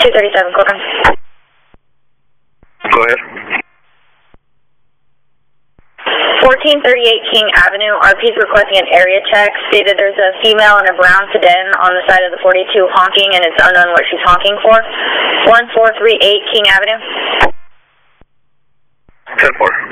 237, Corbin. Go ahead. 1438 King Avenue, RP's requesting an area check. Stated there's a female in a brown sedan on the side of the 42 honking, and it's unknown what she's honking for. 1438 King Avenue. 10-4.